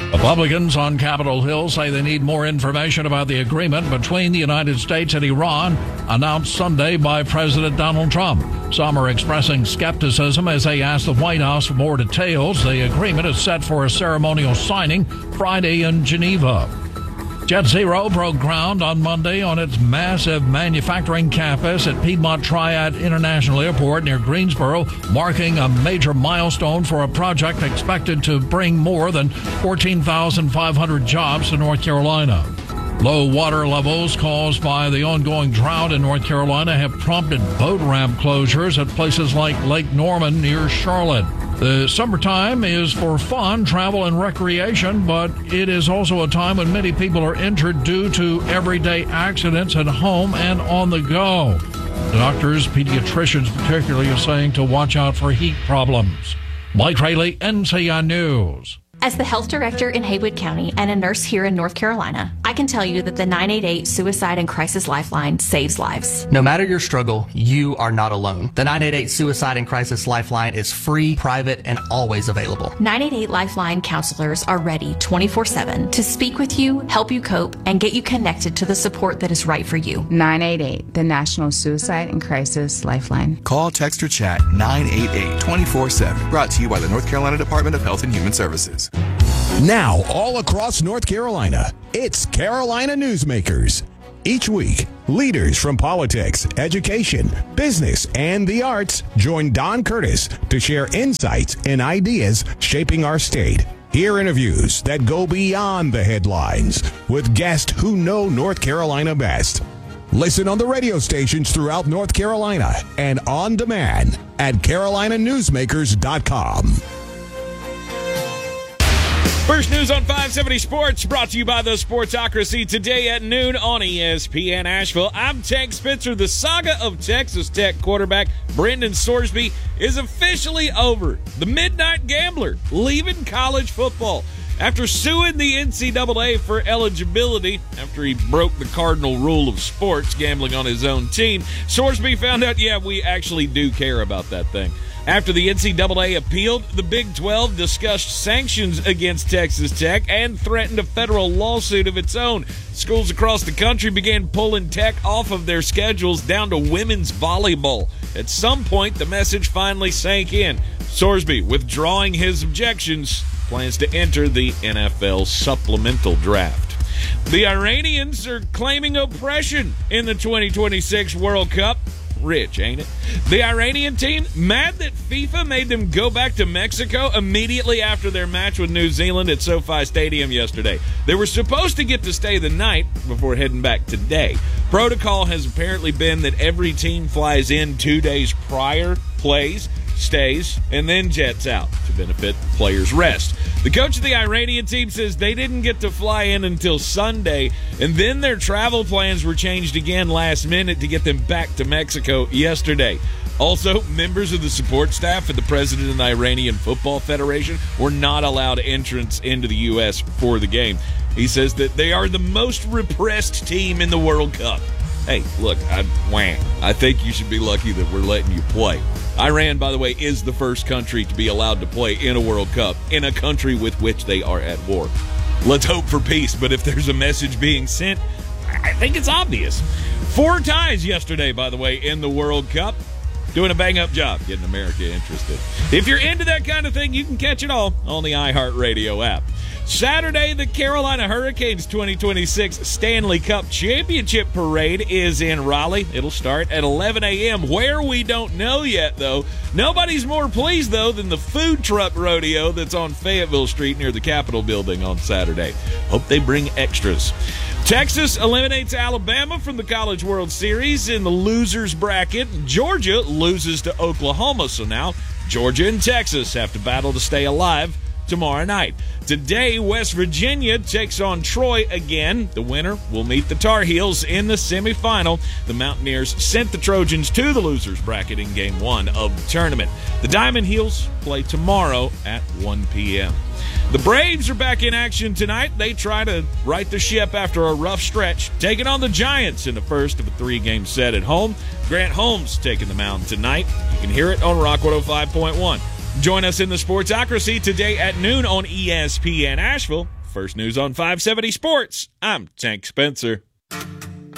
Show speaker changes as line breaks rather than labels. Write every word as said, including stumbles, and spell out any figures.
Republicans on Capitol Hill say they need more information about the agreement between the United States and Iran announced Sunday by President Donald Trump. Some are expressing skepticism as they ask the White House for more details. The agreement is set for a ceremonial signing Friday in Geneva. Jet Zero broke ground on Monday on its massive manufacturing campus at Piedmont Triad International Airport near Greensboro, marking a major milestone for a project expected to bring more than fourteen thousand five hundred jobs to North Carolina. Low water levels caused by the ongoing drought in North Carolina have prompted boat ramp closures at places like Lake Norman near Charlotte. The summertime is for fun, travel, and recreation, but it is also a time when many people are injured due to everyday accidents at home and on the go. Doctors, pediatricians particularly, are saying to watch out for heat problems. Mike Rayleigh, N C I News.
As the health director in Haywood County and a nurse here in North Carolina, I can tell you that the nine eight eight Suicide and Crisis Lifeline saves lives.
No matter your struggle, you are not alone. The nine eight eight Suicide and Crisis Lifeline is free, private, and always available.
nine eight eight Lifeline counselors are ready twenty-four seven to speak with you, help you cope, and get you connected to the support that is right for you.
nine eight eight, the National Suicide and Crisis Lifeline.
Call, text, or chat nine eight eight, twenty-four seven. Brought to you by the North Carolina Department of Health and Human Services.
Now, all across North Carolina, it's Carolina Newsmakers. Each week, leaders from politics, education, business, and the arts join Don Curtis to share insights and ideas shaping our state. Hear interviews that go beyond the headlines with guests who know North Carolina best. Listen on the radio stations throughout North Carolina and on demand at carolina newsmakers dot com.
First News on five seventy Sports, brought to you by the Sportsocracy, today at noon on E S P N Asheville. I'm Tank Spencer. The saga of Texas Tech quarterback Brendan Sorsby is officially over. The Midnight Gambler leaving college football after suing the N C double A for eligibility after he broke the cardinal rule of sports, gambling on his own team. Sorsby found out, yeah, we actually do care about that thing. After the N C double A appealed, the Big twelve discussed sanctions against Texas Tech and threatened a federal lawsuit of its own. Schools across the country began pulling Tech off of their schedules down to women's volleyball. At some point, the message finally sank in. Sorsby, withdrawing his objections, plans to enter the N F L supplemental draft. The Iranians are claiming oppression in the twenty twenty-six World Cup. Rich, ain't it? The Iranian team, mad that FIFA made them go back to Mexico immediately after their match with New Zealand at SoFi Stadium yesterday. They were supposed to get to stay the night before heading back today. Protocol has apparently been that every team flies in two days prior, plays, stays, and then jets out to benefit players' rest. The coach of the Iranian team says they didn't get to fly in until Sunday, and then their travel plans were changed again last minute to get them back to Mexico yesterday. Also, members of the support staff and the president of the Iranian Football Federation were not allowed entrance into the U S for the game. He says that they are the most repressed team in the World Cup. Hey, look, I, wham, I think you should be lucky that we're letting you play. Iran, by the way, is the first country to be allowed to play in a World Cup in a country with which they are at war. Let's hope for peace, but if there's a message being sent, I think it's obvious. Four ties yesterday, by the way, in the World Cup. Doing a bang-up job getting America interested. If you're into that kind of thing, you can catch it all on the iHeartRadio app. Saturday, the Carolina Hurricanes twenty twenty-six Stanley Cup Championship Parade is in Raleigh. It'll start at eleven a.m. Where, we don't know yet, though. Nobody's more pleased, though, than the food truck rodeo that's on Fayetteville Street near the Capitol building on Saturday. Hope they bring extras. Texas eliminates Alabama from the College World Series in the losers bracket. Georgia loses to Oklahoma, so now Georgia and Texas have to battle to stay alive tomorrow night. Today, West Virginia takes on Troy again. The winner will meet the Tar Heels in the semifinal. The Mountaineers sent the Trojans to the losers bracket in game one of the tournament. The Diamond Heels play tomorrow at one p.m. The Braves are back in action tonight. They try to right the ship after a rough stretch, taking on the Giants in the first of a three-game set at home. Grant Holmes taking the mound tonight. You can hear it on Rock one oh five point one. Join us in the Sportsocracy today at noon on E S P N Asheville. First News on five seventy Sports, I'm Tank Spencer.